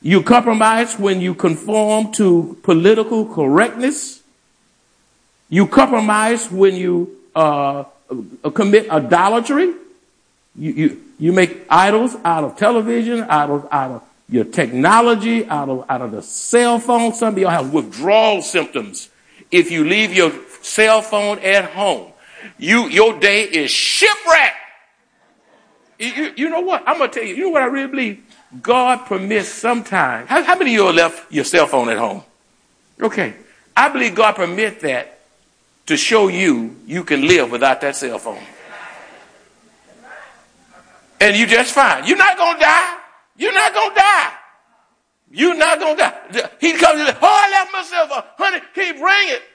You compromise when you conform to political correctness. You compromise when you commit idolatry. You make idols out of television, out of your technology, out of the cell phone. Some of y'all have withdrawal symptoms. If you leave your cell phone at home, your day is shipwrecked. You know what? I'm going to tell you, you know what I really believe? God permits sometimes. How many of you have left your cell phone at home? Okay. I believe God permits that to show you can live without that cell phone. And you just fine. You're not going to die. You're not going to die. You're not going to die. He comes and says, oh, I left my cell phone. Honey, can you bring it?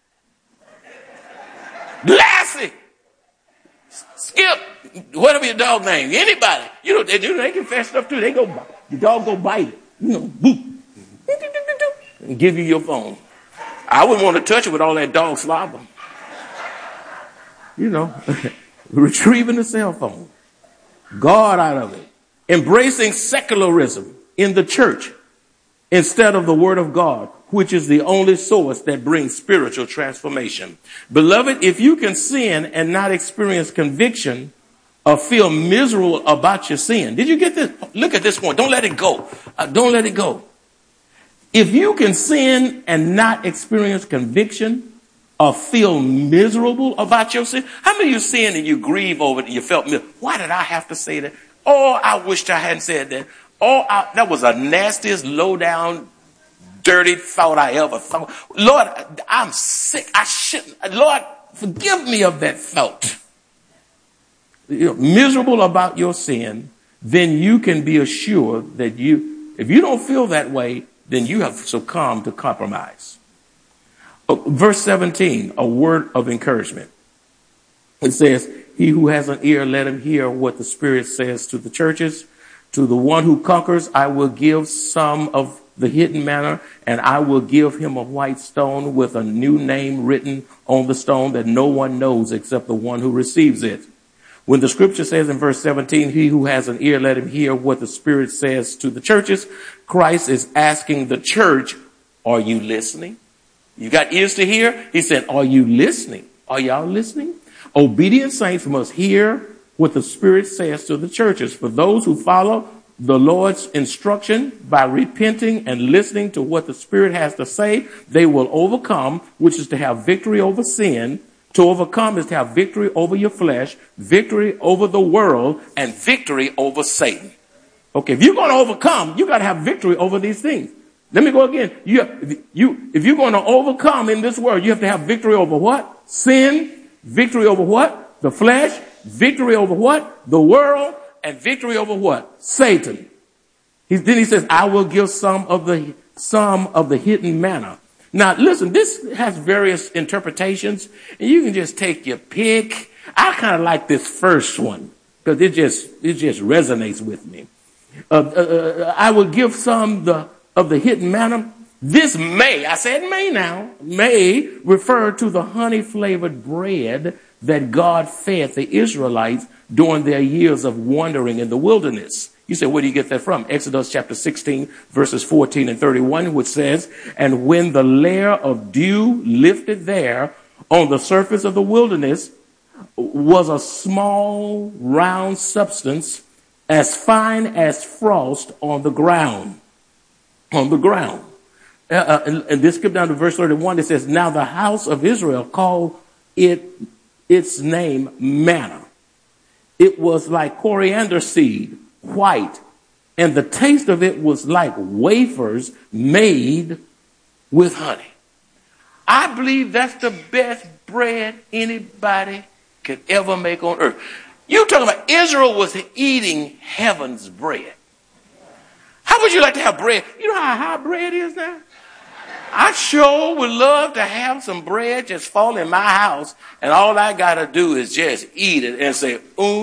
Lassie. Skip. Whatever your dog name. Anybody. You know, they can fast stuff too. The dog go bite it. You know, boop. And give you your phone. I wouldn't want to touch it with all that dog slobber. You know, retrieving the cell phone. God out of it. Embracing secularism in the church instead of the word of God, which is the only source that brings spiritual transformation. Beloved, if you can sin and not experience conviction or feel miserable about your sin. Did you get this? Look at this point. Don't let it go. Don't let it go. If you can sin and not experience conviction or feel miserable about your sin, how many of you sin and you grieve over it and you felt miserable? Why did I have to say that? Oh, I wished I hadn't said that. Oh, that was the nastiest, low down, dirty thought I ever thought. Lord, I'm sick. I shouldn't. Lord, forgive me of that thought. You're miserable about your sin, then you can be assured that if you don't feel that way, then you have succumbed to compromise. Verse 17, a word of encouragement. It says, he who has an ear, let him hear what the Spirit says to the churches. To the one who conquers, I will give some of the hidden manna, and I will give him a white stone with a new name written on the stone that no one knows except the one who receives it. When the scripture says in verse 17, he who has an ear, let him hear what the Spirit says to the churches, Christ is asking the church, are you listening? You got ears to hear? He said, are you listening? Are y'all listening? Obedient saints must hear what the Spirit says to the churches. For those who follow the Lord's instruction by repenting and listening to what the Spirit has to say, they will overcome, which is to have victory over sin. To overcome is to have victory over your flesh, victory over the world, and victory over Satan. Okay, if you're going to overcome, you got to have victory over these things. Let me go again. If you're going to overcome in this world, you have to have victory over what? Sin. Victory over what? The flesh. Victory over what? The world. And victory over what? Satan. Then he says, I will give some of the hidden manna. Now, listen, this has various interpretations, and you can just take your pick. I kind of like this first one because it just resonates with me. I will give some of the hidden manna. This may, I said may now, may refer to the honey-flavored bread that God fed the Israelites during their years of wandering in the wilderness. You say, where do you get that from? Exodus chapter 16, verses 14 and 31, which says, and when the layer of dew lifted there on the surface of the wilderness was a small round substance as fine as frost on the ground. On the ground. And this skip down to verse 31. It says, now the house of Israel called its name manna. It was like coriander seed, white, and the taste of it was like wafers made with honey. I believe that's the best bread anybody could ever make on earth. You talking about Israel was eating heaven's bread. How would you like to have bread? You know how high bread is now? I sure would love to have some bread just fall in my house, and all I got to do is just eat it and say,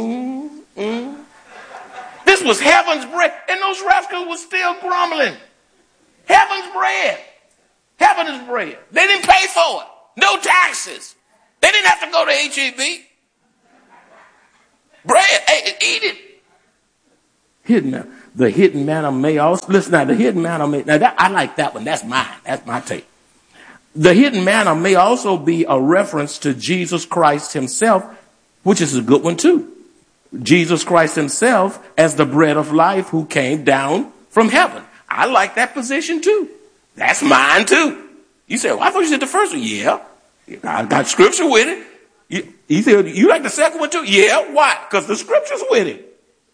This was heaven's bread, and those rascals were still grumbling. Heaven's bread. Heaven is bread. They didn't pay for it. No taxes. They didn't have to go to HEB. Bread, hey, eat it. Hidden now. The hidden manna may also, listen now, the hidden manna may, now that, I like that one. That's mine. That's my take. The hidden manna may also be a reference to Jesus Christ himself, which is a good one too. Jesus Christ himself as the bread of life who came down from heaven. I like that position too. That's mine too. You say, well, I thought you said the first one. Yeah. I got scripture with it. You said, you like the second one too? Yeah. Why? Because the scripture's with it.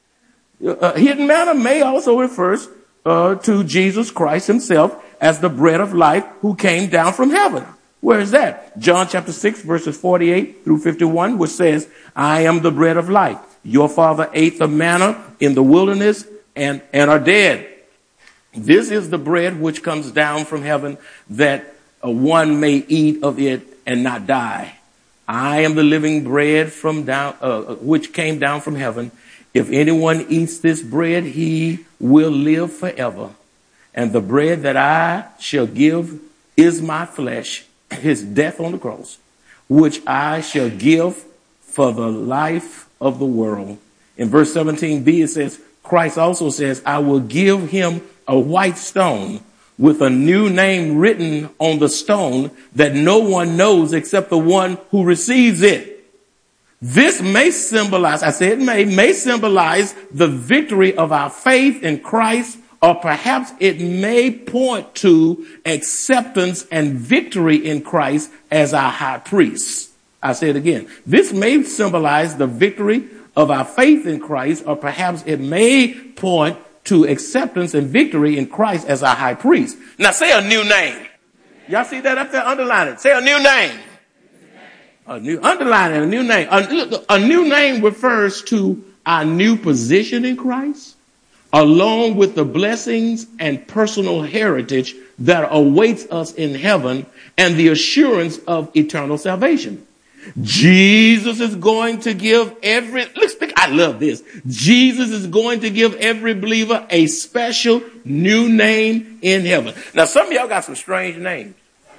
Hidden manna may also refer to Jesus Christ himself as the bread of life who came down from heaven. Where is that? John chapter 6 verses 48 through 51, which says, I am the bread of life. Your father ate the manna in the wilderness and are dead. This is the bread which comes down from heaven, that one may eat of it and not die. I am the living bread from down, which came down from heaven. If anyone eats this bread, he will live forever. And the bread that I shall give is my flesh, his death on the cross, which I shall give for the life of the world. In verse 17b, it says, Christ also says, I will give him a white stone with a new name written on the stone that no one knows except the one who receives it. This may symbolize, I say it may symbolize the victory of our faith in Christ, or perhaps it may point to acceptance and victory in Christ as our high priest. I say it again. This may symbolize the victory of our faith in Christ, or perhaps it may point to acceptance and victory in Christ as our high priest. Now say a new name. Y'all see that up there? Underline it. Say a new name. Underline it, a new name. A new name refers to our new position in Christ, along with the blessings and personal heritage that awaits us in heaven and the assurance of eternal salvation. Jesus is going to give I love this. Jesus is going to give every believer a special new name in heaven. Now, some of y'all got some strange names.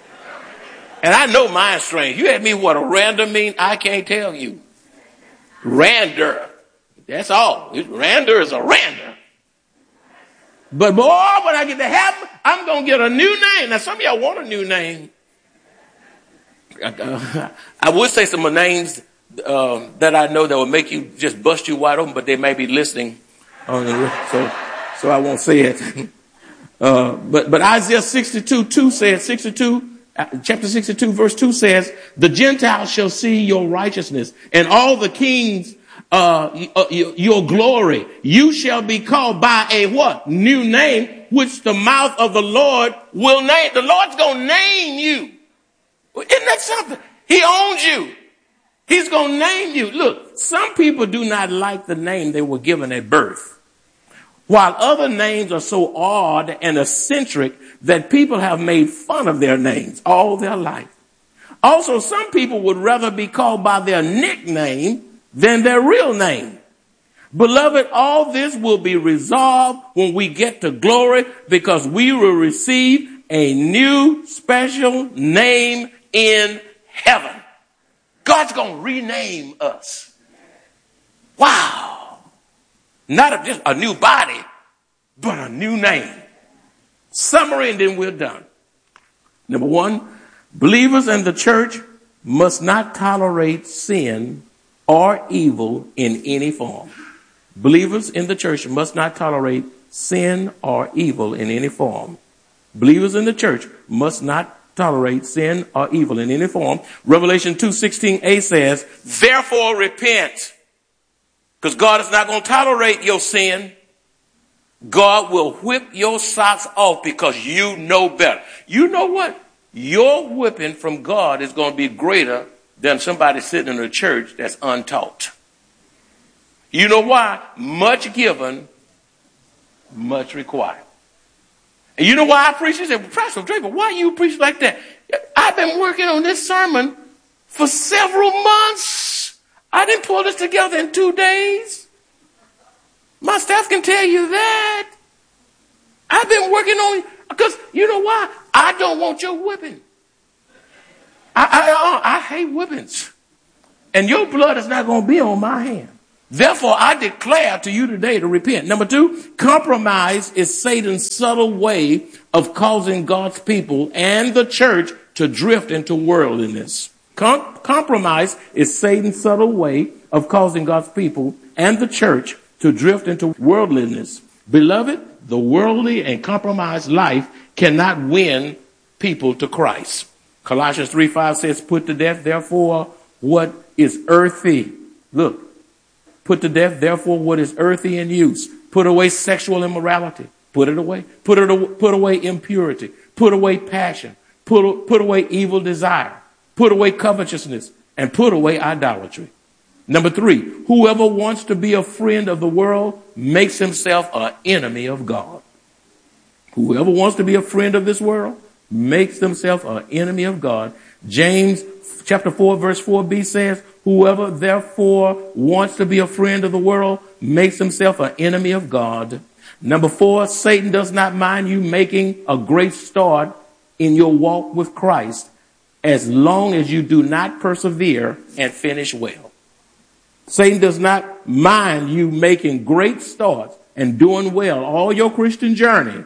And I know mine's strange. You ask me what a random mean, I can't tell you. Rander. That's all. Rander is a rander. But boy, when I get to heaven, I'm going to get a new name. Now, some of y'all want a new name. I would say some names that I know that will make you just bust you wide open, but they may be listening. So I won't say it. But Isaiah 62:2 says, chapter 62 verse 2 says, the Gentiles shall see your righteousness and all the kings your glory. You shall be called by a what? New name, which the mouth of the Lord will name. The Lord's going to name you. Isn't that something? He owns you. He's going to name you. Look, some people do not like the name they were given at birth, while other names are so odd and eccentric that people have made fun of their names all their life. Also, some people would rather be called by their nickname than their real name. Beloved, all this will be resolved when we get to glory, because we will receive a new special name in heaven. God's going to rename us. Wow. Not just a new body, but a new name. Summary, and then we're done. Number one, believers in the church must not tolerate sin or evil in any form. Believers in the church must not tolerate sin or evil in any form. Believers in the church must not tolerate sin or evil in any form. Revelation 2:16a says, therefore repent, because God is not going to tolerate your sin. God will whip your socks off because you know better. You know what? Your whipping from God is going to be greater than somebody sitting in a church that's untaught. You know why? Much given, much required. And you know why I preach? You say, well, Pastor Draper, why you preach like that? I've been working on this sermon for several months. I didn't pull this together in 2 days. My staff can tell you that. I've been working on it because you know why? I don't want your whipping. I hate whippings. And your blood is not going to be on my hand. Therefore, I declare to you today to repent. Number two, compromise is Satan's subtle way of causing God's people and the church to drift into worldliness. Compromise is Satan's subtle way of causing God's people and the church to drift into worldliness. Beloved, the worldly and compromised life cannot win people to Christ. Colossians 3:5 says, put to death, therefore, what is earthy. Look, put to death, therefore, what is earthy in use. Put away sexual immorality. Put it away. Put away impurity. Put away passion. Put away evil desire. Put away covetousness. And put away idolatry. Number three, whoever wants to be a friend of the world makes himself an enemy of God. Whoever wants to be a friend of this world makes himself an enemy of God. James chapter 4 verse 4b says, whoever therefore wants to be a friend of the world makes himself an enemy of God. Number four, Satan does not mind you making a great start in your walk with Christ as long as you do not persevere and finish well. Satan does not mind you making great starts and doing well all your Christian journey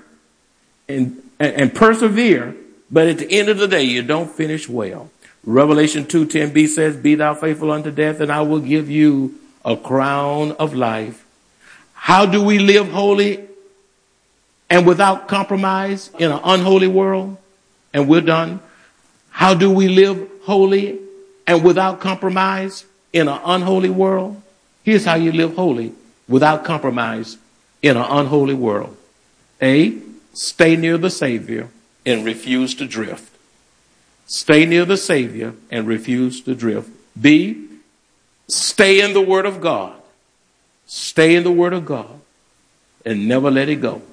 and persevere, but at the end of the day, you don't finish well. Revelation 2:10b says, be thou faithful unto death, and I will give you a crown of life. How do we live holy and without compromise in an unholy world? And we're done. How do we live holy and without compromise in an unholy world? Here's how you live holy without compromise in an unholy world. A, stay near the Savior and refuse to drift. Stay near the Savior and refuse to drift. B, stay in the Word of God. Stay in the Word of God and never let it go.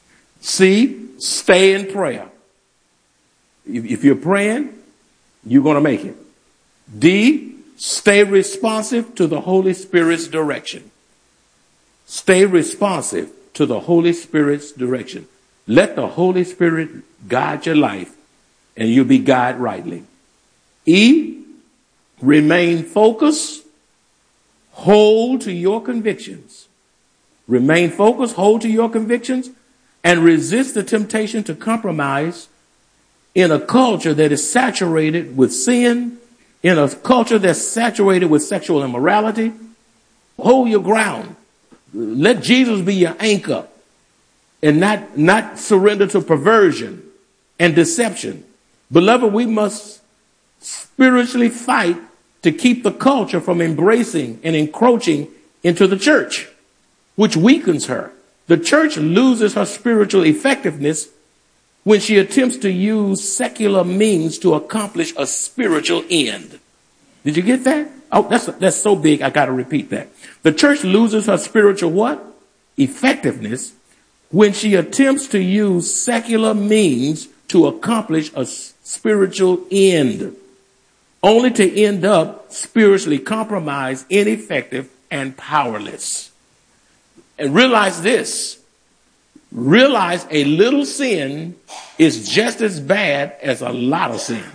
C, stay in prayer. If you're praying, you're going to make it. D, stay responsive to the Holy Spirit's direction. Stay responsive to the Holy Spirit's direction. Let the Holy Spirit guide your life and you'll be guided rightly. E, remain focused. Hold to your convictions. Remain focused, hold to your convictions, and resist the temptation to compromise in a culture that is saturated with sin, in a culture that's saturated with sexual immorality. Hold your ground. Let Jesus be your anchor and not surrender to perversion and deception. Beloved, we must spiritually fight to keep the culture from embracing and encroaching into the church, which weakens her. The church loses her spiritual effectiveness when she attempts to use secular means to accomplish a spiritual end. Did you get that? Oh, that's so big, I got to repeat that. The church loses her spiritual what? Effectiveness when she attempts to use secular means to accomplish a spiritual end, only to end up spiritually compromised, ineffective, and powerless. And realize this. Realize a little sin is just as bad as a lot of sin.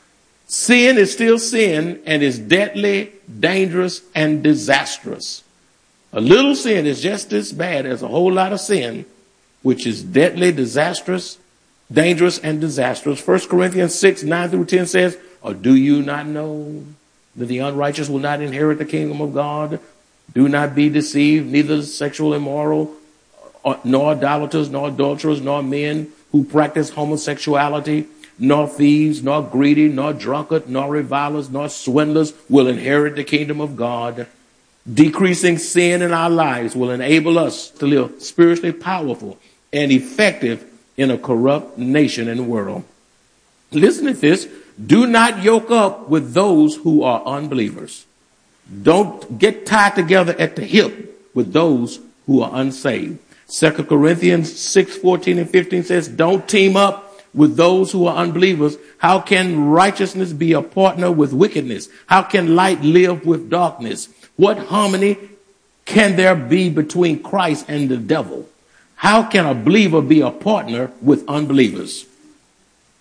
Sin is still sin and is deadly, dangerous, and disastrous. A little sin is just as bad as a whole lot of sin, which is deadly, disastrous, dangerous, and disastrous. 1 Corinthians 6:9-10 says, or do you not know that the unrighteous will not inherit the kingdom of God? Do not be deceived, neither sexual immoral, nor idolaters, nor adulterers, nor men who practice homosexuality, nor thieves, nor greedy, nor drunkard, nor revilers, nor swindlers will inherit the kingdom of God. Decreasing sin in our lives will enable us to live spiritually powerful and effective in a corrupt nation and world. Listen to this. Do not yoke up with those who are unbelievers. Don't get tied together at the hip with those who are unsaved. 2 Corinthians 6:14-15 says, don't team up with those who are unbelievers. How can righteousness be a partner with wickedness? How can light live with darkness? What harmony can there be between Christ and the devil? How can a believer be a partner with unbelievers?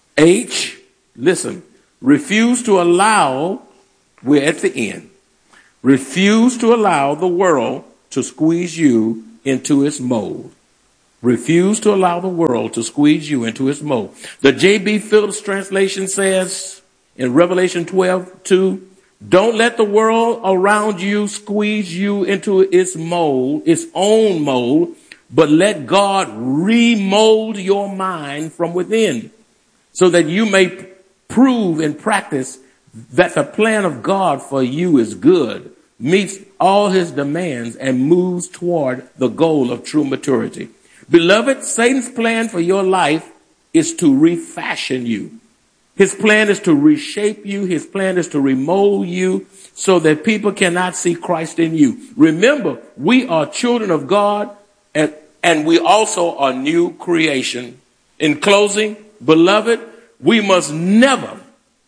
H, listen, refuse to allow, we're at the end, Refuse to allow the world to squeeze you into its mold. Refuse to allow the world to squeeze you into its mold. The J.B. Phillips translation says in Revelation 12:2, don't let the world around you squeeze you into its mold, its own mold, but let God remold your mind from within so that you may prove in practice that the plan of God for you is good, meets all his demands, and moves toward the goal of true maturity. Beloved, Satan's plan for your life is to refashion you. His plan is to reshape you. His plan is to remold you so that people cannot see Christ in you. Remember, we are children of God, and we also are new creation. In closing, beloved, we must never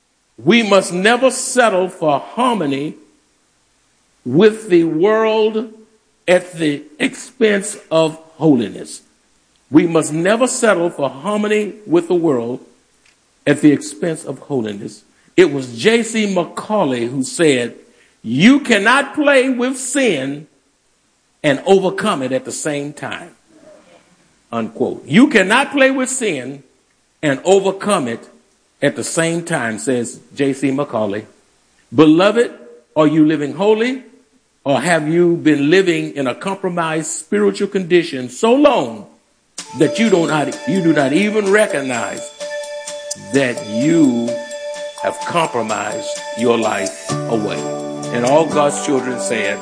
settle for harmony with the world at the expense of holiness. We must never settle for harmony with the world at the expense of holiness. It was J.C. Macaulay who said, you cannot play with sin and overcome it at the same time. Unquote. You cannot play with sin and overcome it at the same time, says J.C. Macaulay. Beloved, are you living holy, or have you been living in a compromised spiritual condition so long that you do not even recognize that you have compromised your life away? And all God's children said,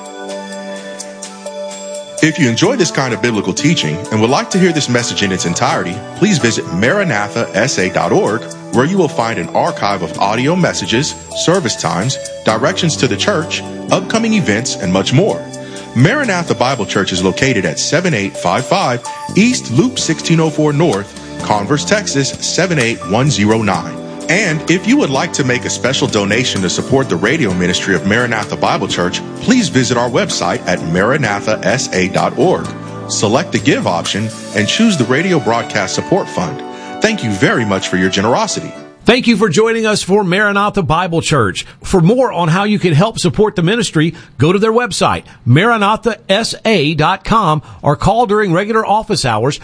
if you enjoy this kind of biblical teaching and would like to hear this message in its entirety, please visit MaranathaSA.org, where you will find an archive of audio messages, service times, directions to the church, upcoming events, and much more. Maranatha Bible Church is located at 7855 East Loop 1604 North, Converse, Texas 78109. And if you would like to make a special donation to support the radio ministry of Maranatha Bible Church, please visit our website at MaranathaSA.org. Select the Give option and choose the Radio Broadcast Support Fund. Thank you very much for your generosity. Thank you for joining us for Maranatha Bible Church. For more on how you can help support the ministry, go to their website, MaranathaSA.com, or call during regular office hours,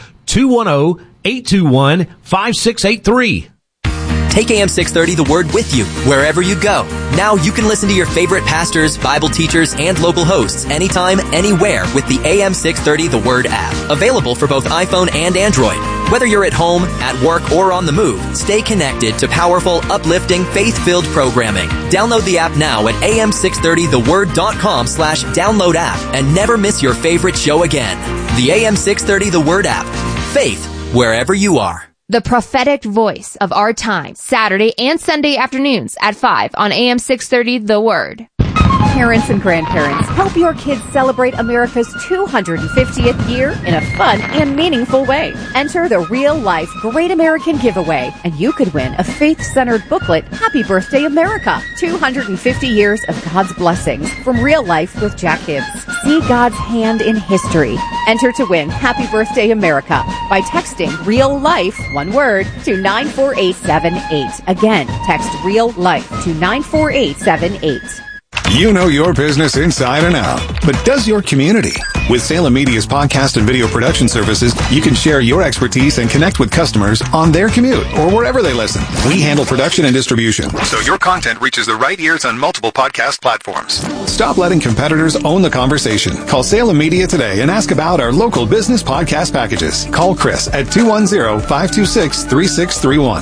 210-821-5683. Take AM 630 The Word with you wherever you go. Now you can listen to your favorite pastors, Bible teachers, and local hosts anytime, anywhere with the AM 630 The Word app. Available for both iPhone and Android. Whether you're at home, at work, or on the move, stay connected to powerful, uplifting, faith-filled programming. Download the app now at am630theword.com/download app and never miss your favorite show again. The AM 630 The Word app. Faith wherever you are. The prophetic voice of our time, Saturday and Sunday afternoons at 5 on AM 630 The Word. Parents and grandparents, help your kids celebrate America's 250th year in a fun and meaningful way. Enter the Real Life Great American Giveaway, and you could win a faith-centered booklet, Happy Birthday America, 250 years of God's blessings from Real Life with Jack Hibbs. See God's hand in history. Enter to win Happy Birthday America by texting Real Life, one word, to 94878. Again, text Real Life to 94878. You know your business inside and out, but does your community? With Salem Media's podcast and video production services, you can share your expertise and connect with customers on their commute or wherever they listen. We handle production and distribution, so your content reaches the right ears on multiple podcast platforms. Stop letting competitors own the conversation. Call Salem Media today and ask about our local business podcast packages. Call Chris at 210-526-3631.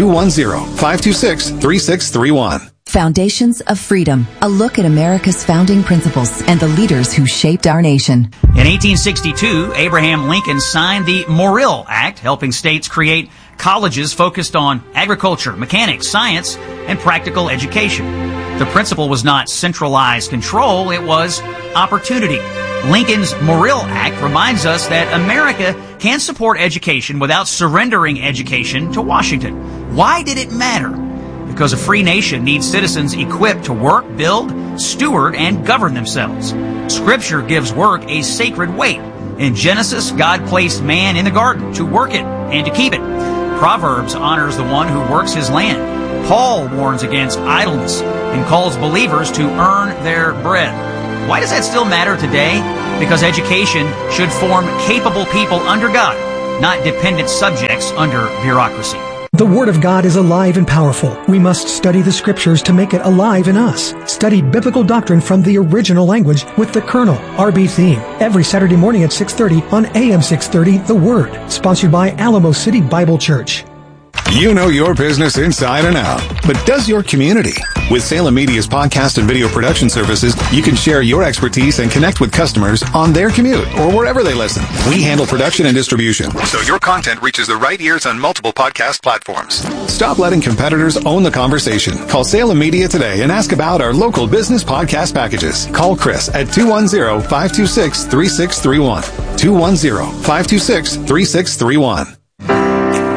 210-526-3631. Foundations of Freedom, a look at America's founding principles and the leaders who shaped our nation. In 1862, Abraham Lincoln signed the Morrill Act, helping states create colleges focused on agriculture, mechanics, science, and practical education. The principle was not centralized control, it was opportunity. Lincoln's Morrill Act reminds us that America can support education without surrendering education to Washington. Why did it matter? Because a free nation needs citizens equipped to work, build, steward, and govern themselves. Scripture gives work a sacred weight. In Genesis, God placed man in the garden to work it and to keep it. Proverbs honors the one who works his land. Paul warns against idleness and calls believers to earn their bread. Why does that still matter today? Because education should form capable people under God, not dependent subjects under bureaucracy. The Word of God is alive and powerful. We must study the Scriptures to make it alive in us. Study biblical doctrine from the original language with the Colonel, R.B. Theme, every Saturday morning at 6:30 on AM 630 The Word, sponsored by Alamo City Bible Church. You know your business inside and out, but does your community? With Salem Media's podcast and video production services, you can share your expertise and connect with customers on their commute or wherever they listen. We handle production and distribution, so your content reaches the right ears on multiple podcast platforms. Stop letting competitors own the conversation. Call Salem Media today and ask about our local business podcast packages. Call Chris at 210-526-3631. 210-526-3631.